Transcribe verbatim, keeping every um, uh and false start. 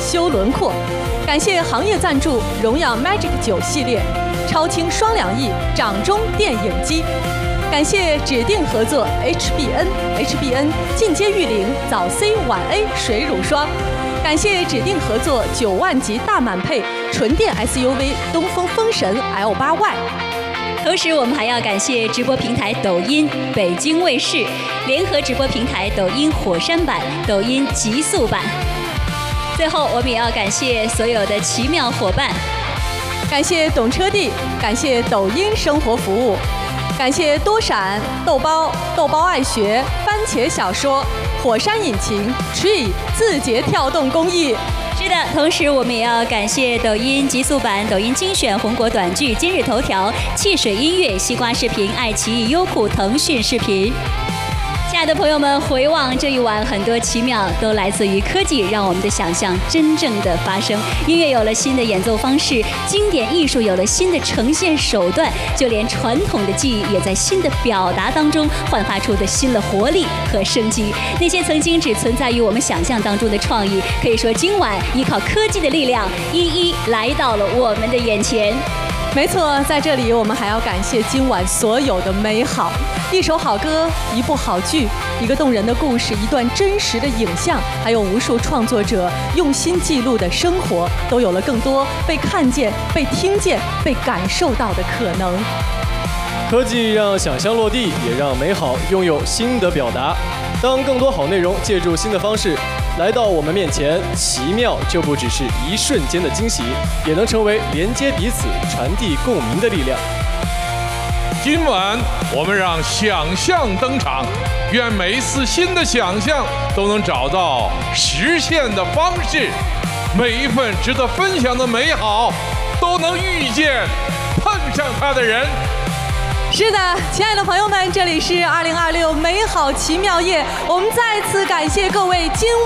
修轮廓。感谢行业赞助荣耀 Magic 九系列，超轻双两翼掌中电影机。感谢指定合作 H B N，H B N 进阶育龄早 C 晚 A 水乳霜。感谢指定合作九万级大满配纯电 S U V 东风风神 L 八 Y。 同时，我们还要感谢直播平台抖音、北京卫视联合直播平台抖音火山版、抖音极速版。最后，我们也要感谢所有的奇妙伙伴， 感谢懂车帝，感谢抖音生活服务，感谢多闪、豆包、豆包爱学、番茄小说、火山引擎、Tree 字节跳动公益。 是的，同时我们也要感谢抖音极速版、抖音精选、红果短剧、今日头条、汽水音乐、西瓜视频、爱奇艺、优酷、腾讯视频。亲爱的朋友们，回望这一晚，很多奇妙都来自于科技，让我们的想象真正的发生。音乐有了新的演奏方式，经典艺术有了新的呈现手段，就连传统的技艺也在新的表达当中焕发出的新的活力和生机。那些曾经只存在于我们想象当中的创意，可以说今晚依靠科技的力量，一一来到了我们的眼前。 没错，在这里我们还要感谢今晚所有的美好，一首好歌，一部好剧，一个动人的故事，一段真实的影像，还有无数创作者用心记录的生活，都有了更多被看见、被听见、被感受到的可能。 科技让想象落地，也让美好拥有新的表达。当更多好内容借助新的方式来到我们面前，奇妙就不只是一瞬间的惊喜，也能成为连接彼此、传递共鸣的力量。 今晚我们让想象登场，愿每一次新的想象都能找到实现的方式，每一份值得分享的美好都能遇见碰上它的人。 是的，亲爱的朋友们，这里是二零二六美好奇妙夜，我们再次感谢各位今晚